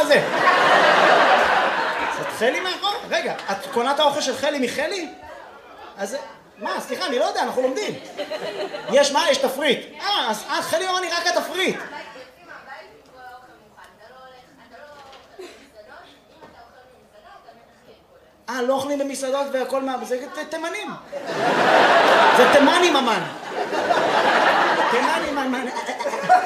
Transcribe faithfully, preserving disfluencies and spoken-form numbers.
זה? זאת חלי מאחור? רגע, את קונה את האוכל של חלי מחלי? אז מה, סליחה, אני לא יודע, אנחנו לומדים. יש מה? יש תפריט. אה, אז חלי אומר אני רק התפריט. אה, לא אוכלים במסעדות והכל מה... זה תימנים. זה תימנים, אמן. תימנים, אמן.